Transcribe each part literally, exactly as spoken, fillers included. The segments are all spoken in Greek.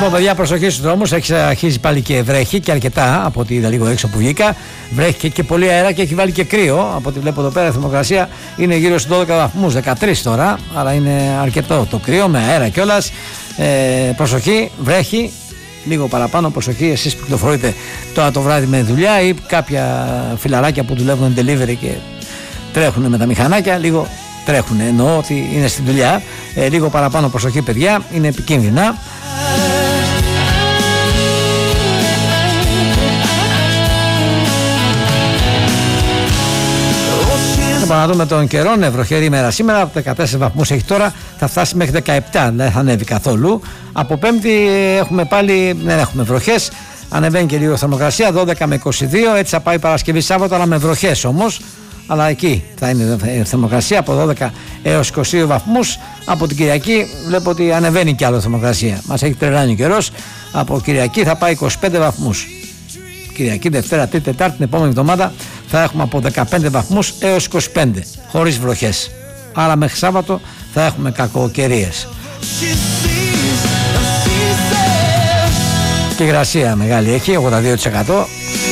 Λοιπόν, παιδιά, προσοχή στους δρόμους. Έχει αρχίσει πάλι και βρέχει και αρκετά από ό,τι είδα λίγο έξω που βγήκα. Βρέχει και, και πολύ αέρα και έχει βάλει και κρύο. Από ό,τι βλέπω εδώ πέρα, η θερμοκρασία είναι γύρω στους δώδεκα βαθμούς, δεκατρείς τώρα. Αλλά είναι αρκετό το κρύο με αέρα κιόλας. Ε, προσοχή, βρέχει. Λίγο παραπάνω προσοχή εσείς που κυκλοφορείτε τώρα το βράδυ με δουλειά ή κάποια φιλαράκια που δουλεύουν delivery και τρέχουν με τα μηχανάκια. Λίγο τρέχουν, εννοώ ότι είναι στην δουλειά. Ε, λίγο παραπάνω προσοχή, παιδιά, είναι επικίνδυνα. Λοιπόν, να δούμε τον καιρό. Ναι, βροχερή ημέρα σήμερα. δεκατέσσερις βαθμούς έχει τώρα. Θα φτάσει μέχρι δεκαεπτά. Δεν θα ανέβει καθόλου. Από Πέμπτη έχουμε πάλι. Δεν έχουμε βροχές. Ανεβαίνει και λίγο θερμοκρασία. δώδεκα με είκοσι δύο. Έτσι θα πάει Παρασκευή Σάββατο, αλλά με βροχές όμως. Αλλά εκεί θα είναι η θερμοκρασία από δώδεκα έως είκοσι δύο βαθμούς. Από την Κυριακή βλέπω ότι ανεβαίνει κι άλλο θερμοκρασία. Μας έχει τρελάνει ο καιρός. Από Κυριακή θα πάει είκοσι πέντε βαθμούς. Κυριακή, Δευτέρα, Τρίτη, Τετάρτη, την επόμενη εβδομάδα θα έχουμε από δεκαπέντε βαθμούς έως είκοσι πέντε, χωρίς βροχές. Άρα μέχρι Σάββατο θα έχουμε κακοκαιρίες. Και υγρασία μεγάλη έχει, ογδόντα δύο τοις εκατό.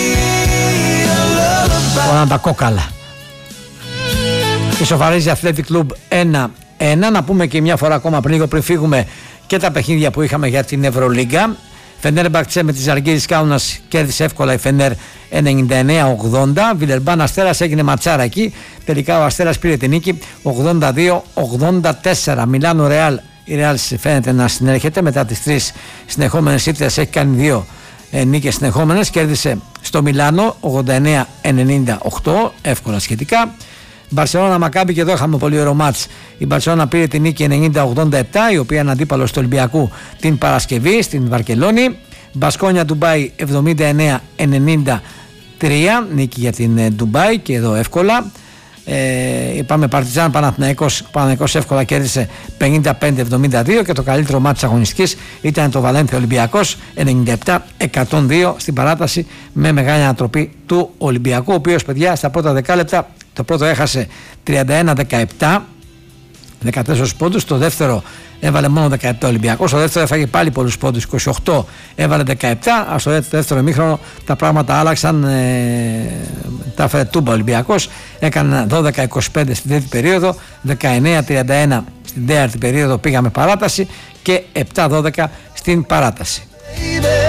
Όλα τα κόκαλα. Ισοφαρίζει Athletic Club ένα ένα. Να πούμε και μια φορά ακόμα πριν λίγο πριν φύγουμε και τα παιχνίδια που είχαμε για την Ευρωλίγκα. Φενέρμπαχτσε με τη Ζαλγκίρις Κάουνας κέρδισε εύκολα η Φενέρ ενενήντα εννέα ογδόντα. Βιλερμπάν Αστέρας έγινε ματσάρα εκεί. Τελικά ο Αστέρας πήρε την νίκη ογδόντα δύο ογδόντα τέσσερα. Μιλάνο Ρεάλ. Η Ρεάλ φαίνεται να συνέρχεται μετά τις τρεις συνεχόμενες ήττες. Έχει κάνει δύο ε, νίκες συνεχόμενες. Κέρδισε στο Μιλάνο ογδόντα εννέα ενενήντα οκτώ. Εύκολα σχετικά. Μπαρσελόνα Μακάμπι, και εδώ είχαμε πολύ ωραίο μάτς. Η Μπαρσελόνα πήρε την νίκη ενενήντα ογδόντα επτά, η οποία είναι αντίπαλος του Ολυμπιακού την Παρασκευή στην Βαρκελόνη. Μπασκόνια Ντουμπάι εβδομήντα εννέα ενενήντα τρία, νίκη για την Ντουμπάι και εδώ εύκολα. Ε, πάμε Παρτιζάν Παναθηναϊκός. Παναθηναϊκός εύκολα κέρδισε πενήντα πέντε εβδομήντα δύο και το καλύτερο μάτς της αγωνιστικής ήταν το Βαλένθια Ολυμπιακός ενενήντα επτά εκατόν δύο στην παράταση, με μεγάλη ανατροπή του Ολυμπιακού, ο οποίος, παιδιά, στα πρώτα δεκάλεπτα το πρώτο έχασε τριάντα ένα δεκαεπτά, δεκατέσσερις πόντους. Το δεύτερο έβαλε μόνο δεκαεπτά Ολυμπιακός. Στο δεύτερο έφαγε πάλι πολλούς πόντους, είκοσι οκτώ, έβαλε δεκαεπτά. Αλλά στο δεύτερο ημίχρονο τα πράγματα άλλαξαν. Ε, τα έφερε τούμπα Ολυμπιακός. Έκανε δώδεκα είκοσι πέντε στην τρίτη περίοδο, δεκαεννέα τριάντα ένα στην τέταρτη περίοδο πήγαμε παράταση και επτά δώδεκα στην παράταση.